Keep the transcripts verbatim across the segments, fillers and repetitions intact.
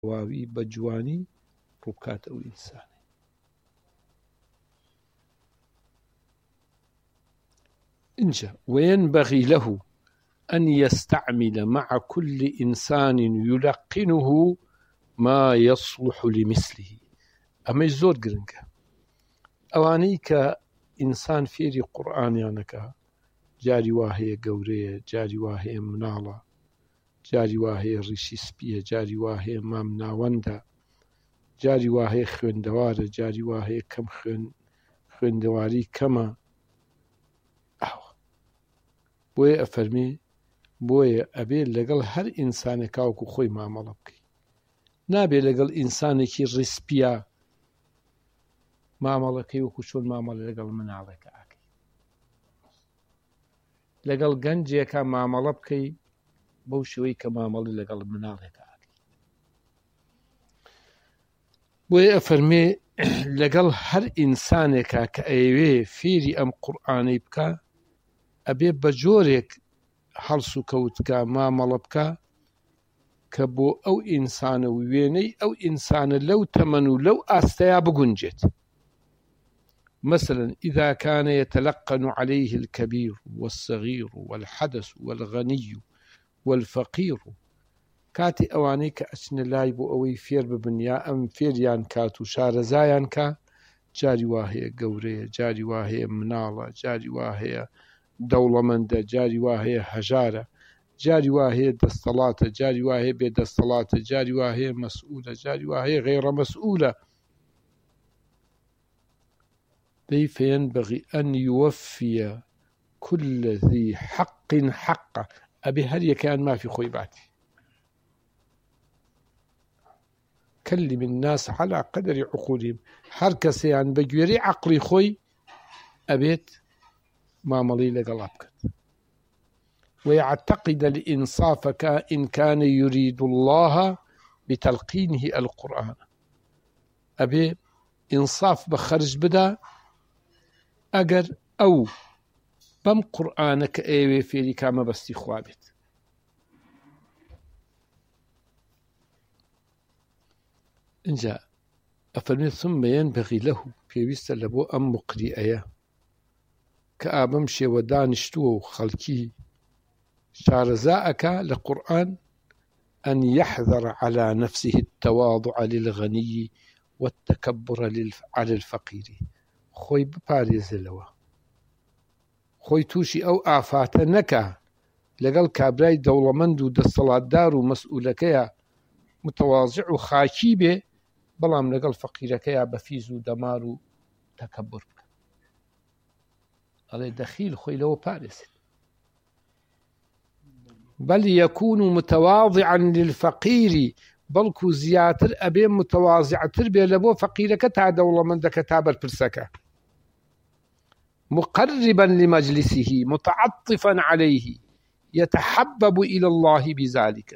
واوی بە جوانی ڕووکات ئەو ئینسانە. اینجا وينبغي له أن يستعمل مع كل إنسان يلقنه ما يصلح لمثله. أما زۆر گرنگە ئەوانەی کە ئینسان فێری قورئانیانەکە، جاری وا هەیە گەورەیە، جاری وا هەیە مناڵە، جاری وا هەیە ڕیشی سپیە، جاری وا هەیە مام ناوەندە، جاری وا هەیە خوێندەوارە، جاری وا هەیە کەم خوێن خوێندەواری کەمە. بۆیە ئەفەرمێ بۆیە ئەبێ لەگەڵ هەر ئینسانێک کاوەکو خۆی مامەڵە بکەی، نابێ لەگەڵ ئینسانێکی ڕیسپیە مامەڵەکەی وەکو چۆن مامەڵە لەگەڵ مناڵێکە ئاکەی. لەگەڵ گەنجێکە مامەڵە بکەی بەو شێوەی کە مامەڵی لەگەڵ مناڵێکە ئاکەی. بۆیە ئەفەرمێ لەگەڵ هەر ئینسانێکە کە ئەیەوێ فێری ئەم قورئانەی بکە ئەبێ بە جۆرێک هەڵس و کەوتکە مامەڵە بکە کە بۆ ئەو ئینسانە و وێنەی ئەو ئینسانە لەو تەمەن و لەو ئاستەیە بگونجێت. مثلا إذا كان يتلقن عليه الكبير والصغير والحدث والغني والفقير، كاتي أوانيك أسن لاي بو أوي فير ببنيا أم فيريان كاتو شارزايان كا جاري واهي قوري، جاري واهي منالة، جاري واهي دەوڵەمەندە، جاری وا هەیە هەژارە، جاری وا هەیە دەستەڵاتە، جاری وا هەیە بێدەستەڵاتە، جاری وا هەیە مەسئولە، جاری وا هەیە غێڕە مەسئولە. دەی فينبغي أن يوفي كل ذي حق حقه. ئەبێ هەر یەکیان مافی خۆی باتی. كلم الناس على قدر عقولهم. هەر کەسەیان بە گوێرەی عەقڵی خۆی ئەبێت مامەڵەی لەگەڵا بکات. ويعتقد الإنصاف إن كان يريد الله بتلقينه القرآن. أبي إنصاف بخرج بدا أجر أو بم قرآنك أيوة في كما بستي خوابت. إن جاء أفرمي ثم ينبغي له في ويست لبو أم مقرئة كأبم شي ودانشتو خلقي شارزاءك لقرآن أن يحذر على نفسه التواضع للغني والتكبر على الفقير. خوي بباريز لوا خوي توشي أو آفات نكا لقل كابراي دولمند ودستلات دار ومسؤولكيا متواضع وخاشي به بلام لقل فقيركيا بفيز ودمار وتكبر. هذا دخيل خوي لو باريس. بل يكون متواضعا للفقير بلكو زياتر أبي متواضعتر بي لبو فقيرك تا دولة من دك تابر برسكة مقربا لمجلسه متعطفا عليه يتحبب إلى الله بذلك.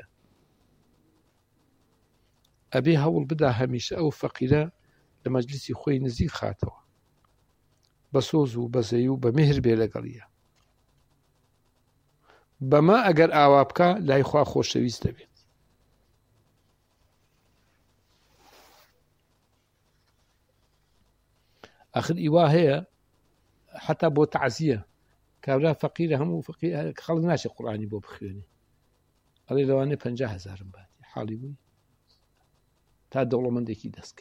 أبي هول بدا هميش أو فقيرة لمجلسي خوي نزيق خاتوا بسوزو بزيو بمهر بيلقليه بما أجر أوابك لا يخوا خوش شويز لبيت. آخر إيواه هي حتى بو تعزية كابلا فقيرة هم فقير خلص ناشي قرآني بو بخيوني قال لو أنا بنجاه هزار بعد حالي بوي تا دولة من ديكي دسك.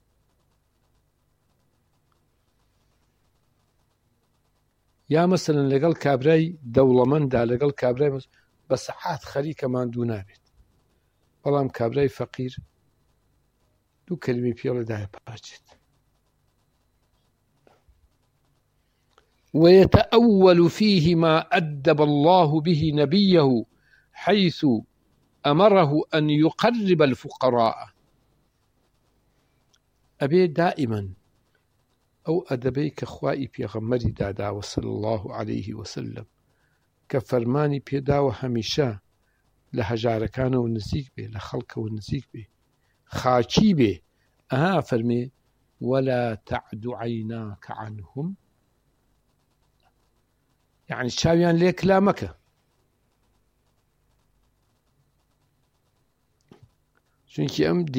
يا مثلا لقل كابراي دولة من دا لقل كابراي بس حات خري كمان دو نابت بلام كابراي فقير دو كلمة بيولا داي باجت. ويتأول فيه ما أدب الله به نبيه حيث أمره أن يقرب الفقراء. أبي دائما أو أدبيك أخوائي بيغمري دادا وصلى الله عليه وسلم كفرماني بيدا وهميشا لهجاركان ونزيك به لخلق ونزيك به خاچي به أها فرمي ولا تعد عيناك عنهم يعني شاويان ليك لامك چونکی ئەم